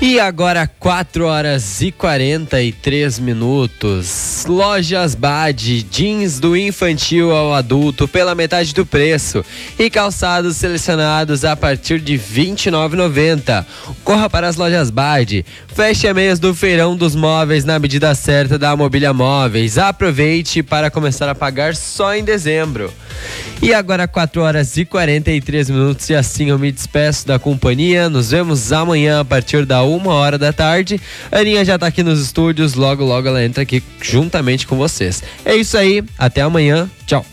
E agora 4h43. Lojas Bad, jeans do infantil ao adulto pela metade do preço e calçados selecionados a partir de R$ 29,90. Corra para as Lojas Bad. Feche mês do feirão dos móveis na medida certa da Mobília Móveis. Aproveite para começar a pagar só em dezembro. E agora 4h43 e assim eu me despeço da companhia. Nos vemos amanhã a partir da 1h da tarde. A Aninha já tá aqui nos estúdios, logo ela entra aqui juntamente com vocês. É isso aí, até amanhã, tchau.